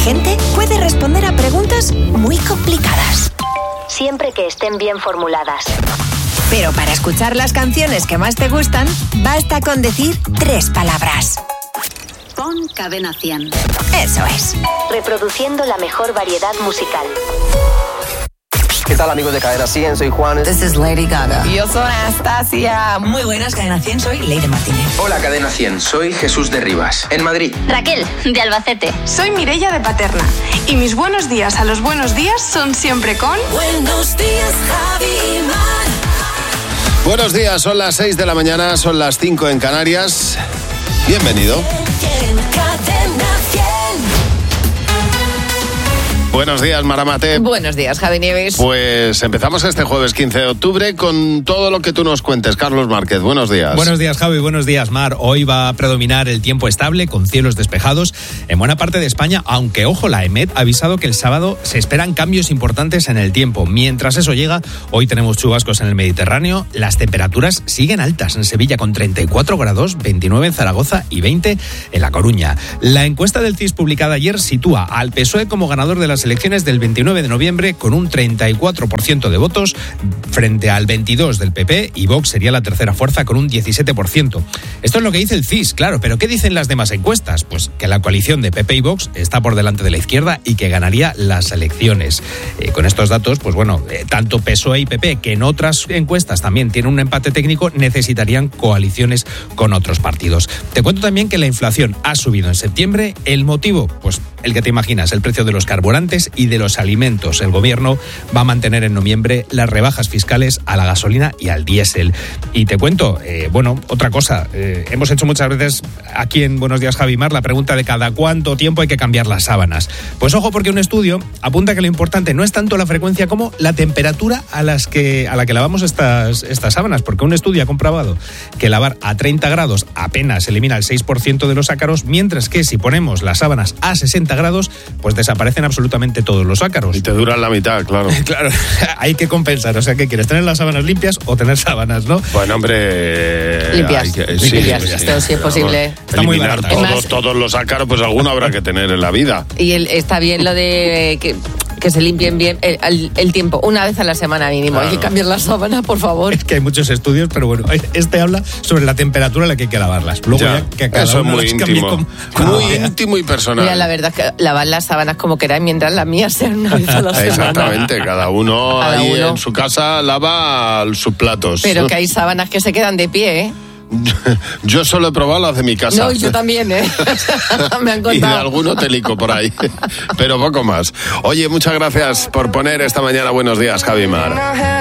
inteligente puede responder a preguntas muy complicadas. Siempre que estén bien formuladas. Pero para escuchar las canciones que más te gustan, basta con decir 3 palabras. Pon Cadena 100. Eso es. Reproduciendo la mejor variedad musical. ¿Qué tal, amigos de Cadena 100? Soy Juan. This is Lady Gaga. Yo soy Anastasia. Muy buenas, Cadena 100, soy Lady Martínez. Hola, Cadena 100, soy Jesús de Rivas, en Madrid. Raquel, de Albacete. Soy Mireia de Paterna. Y mis buenos días a los buenos días son siempre con... Buenos días, Javi y Mar. Buenos días, son las 6 de la mañana, son las 5 en Canarias. Bienvenido. Buenos días, Maramate. Buenos días, Javi Nieves. Pues empezamos este jueves 15 de octubre con todo lo que tú nos cuentes. Carlos Márquez, buenos días. Buenos días, Javi, buenos días, Mar. Hoy va a predominar el tiempo estable con cielos despejados en buena parte de España, aunque, ojo, la EMET ha avisado que el sábado se esperan cambios importantes en el tiempo. Mientras eso llega, hoy tenemos chubascos en el Mediterráneo. Las temperaturas siguen altas en Sevilla con 34 grados, 29 en Zaragoza y 20 en La Coruña. La encuesta del CIS publicada ayer sitúa al PSOE como ganador de las elecciones del 29 de noviembre con un 34% de votos frente al 22% del PP, y Vox sería la tercera fuerza con un 17%. Esto es lo que dice el CIS, claro, pero ¿qué dicen las demás encuestas? Pues que la coalición de PP y Vox está por delante de la izquierda y que ganaría las elecciones. Con estos datos, pues bueno, tanto PSOE y PP, que en otras encuestas también tienen un empate técnico, necesitarían coaliciones con otros partidos. Te cuento también que la inflación ha subido en septiembre. ¿El motivo? Pues el que te imaginas, el precio de los carburantes y de los alimentos. El gobierno va a mantener en noviembre las rebajas fiscales a la gasolina y al diésel. Y te cuento, otra cosa, hemos hecho muchas veces aquí en Buenos Días, Javi Mar, la pregunta de cada cuánto tiempo hay que cambiar las sábanas. Pues ojo, porque un estudio apunta que lo importante no es tanto la frecuencia como la temperatura a la que lavamos estas sábanas, porque un estudio ha comprobado que lavar a 30 grados apenas elimina el 6% de los ácaros, mientras que si ponemos las sábanas a 60 grados, pues desaparecen absolutamente todos los ácaros. Y te duran la mitad, claro. Claro, hay que compensar. O sea, ¿qué quieres? ¿Tener las sábanas limpias o tener sábanas, no? Bueno, hombre... Limpias. Esto sí es posible. Está muy eliminar barato. todos los ácaros, pues alguno habrá que tener en la vida. Y está bien lo de que se limpien bien el tiempo, una vez a la semana mínimo. Claro. Hay que cambiar las sábanas, por favor. Es que hay muchos estudios, pero bueno, este habla sobre la temperatura a la que hay que lavarlas. Luego ya que cada eso es muy íntimo. Muy vea. íntimo y personal. Mira, la verdad es que lavar las sábanas como queráis, mientras las mías sean una vez a la semana. Exactamente, cada uno en su casa lava sus platos. Pero que hay sábanas que se quedan de pie, ¿eh? Yo solo he probado las de mi casa. No, yo también, ¿eh? Me han contado. Y de algún hotelico por ahí. Pero poco más. Oye, muchas gracias por poner esta mañana Buenos Días, Javi Mar.